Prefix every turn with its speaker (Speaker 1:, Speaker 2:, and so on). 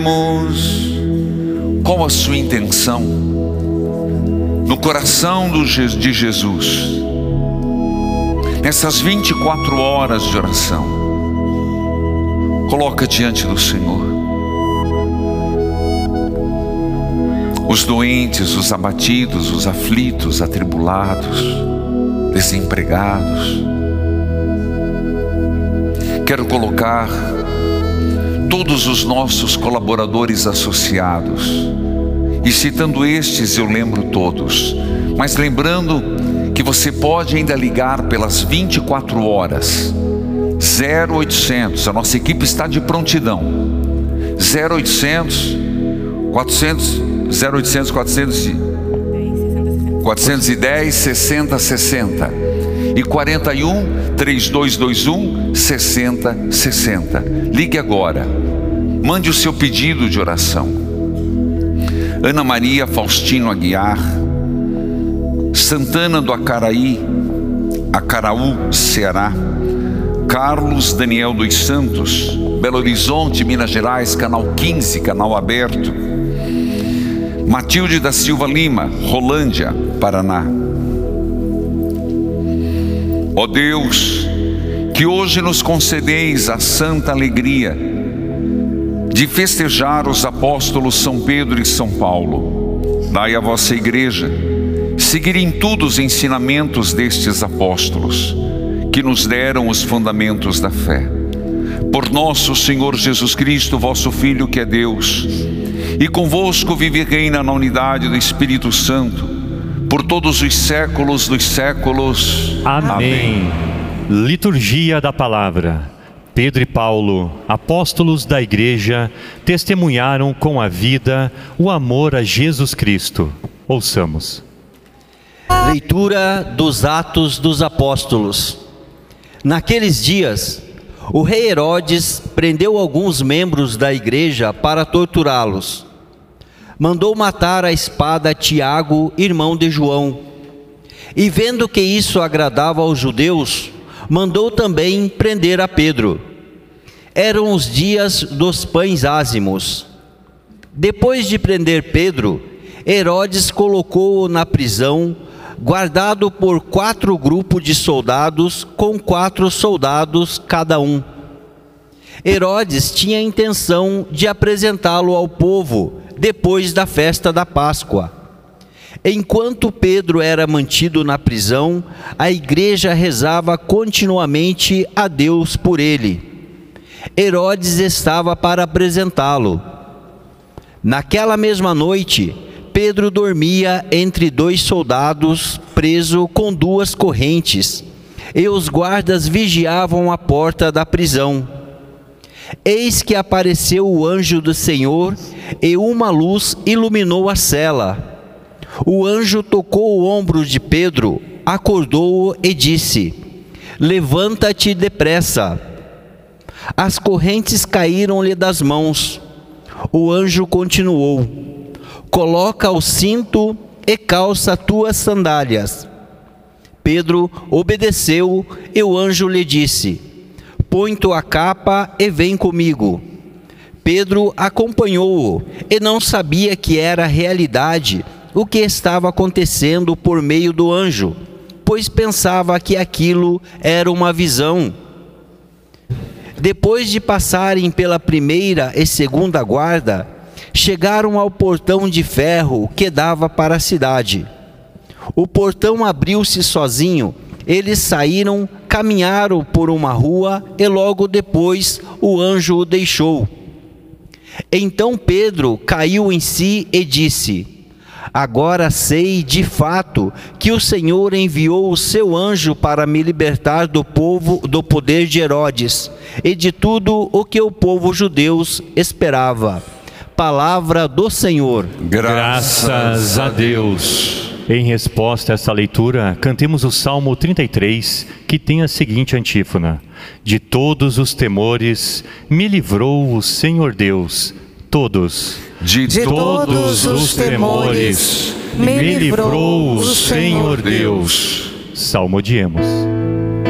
Speaker 1: Qual a sua intenção no coração de Jesus nessas 24 horas de oração? Coloca diante do Senhor os doentes, os abatidos, os aflitos, atribulados, desempregados. Quero colocar todos os nossos colaboradores associados, e citando estes eu lembro todos, mas lembrando que você pode ainda ligar pelas 24 horas, 0800, a nossa equipe está de prontidão, 0800 410 60 60 e 41 3221 60 60. Ligue agora, mande o seu pedido de oração. Ana Maria Faustino Aguiar, Santana do Acaraú, Ceará. Carlos Daniel dos Santos, Belo Horizonte, Minas Gerais, canal 15, canal aberto. Matilde da Silva Lima, Rolândia, Paraná. Ó Deus, que hoje nos concedeis a santa alegria de festejar os apóstolos São Pedro e São Paulo. Dai à vossa igreja seguir em tudo os ensinamentos destes apóstolos, que nos deram os fundamentos da fé. Por nosso Senhor Jesus Cristo, vosso Filho, que é Deus, e convosco vive e reina na unidade do Espírito Santo, por todos os séculos dos séculos.
Speaker 2: Amém. Liturgia da Palavra. Pedro e Paulo, apóstolos da Igreja, testemunharam com a vida o amor a Jesus Cristo. Ouçamos.
Speaker 3: Leitura dos Atos dos Apóstolos. Naqueles dias, o rei Herodes prendeu alguns membros da igreja para torturá-los. Mandou matar à espada Tiago, irmão de João. E vendo que isso agradava aos judeus, mandou também prender a Pedro. Eram os dias dos pães ázimos. Depois de prender Pedro, Herodes colocou-o na prisão, guardado por 4 grupos de soldados, com 4 soldados cada um. Herodes tinha a intenção de apresentá-lo ao povo depois da festa da Páscoa. Enquanto Pedro era mantido na prisão, a igreja rezava continuamente a Deus por ele. Herodes estava para apresentá-lo. Naquela mesma noite, Pedro dormia entre 2 soldados, preso com 2 correntes, e os guardas vigiavam a porta da prisão. Eis que apareceu o anjo do Senhor, e uma luz iluminou a cela. O anjo tocou o ombro de Pedro, acordou-o e disse: levanta-te depressa. As correntes caíram-lhe das mãos. O anjo continuou: coloca o cinto e calça tuas sandálias. Pedro obedeceu e o anjo lhe disse: põe tua capa e vem comigo. Pedro acompanhou-o e não sabia que era realidade o que estava acontecendo por meio do anjo, pois pensava que aquilo era uma visão. Depois de passarem pela primeira e segunda guarda, chegaram ao portão de ferro que dava para a cidade. O portão abriu-se sozinho, eles saíram, caminharam por uma rua e logo depois o anjo o deixou. Então Pedro caiu em si e disse: agora sei de fato que o Senhor enviou o seu anjo para me libertar do poder de Herodes e de tudo o que o povo judeu esperava. Palavra do Senhor.
Speaker 2: Graças a Deus. Em resposta a essa leitura, cantemos o Salmo 33, que tem a seguinte antífona: de todos os temores me livrou o Senhor Deus. Todos. De todos os temores me livrou o Senhor Deus. Salmodiemos.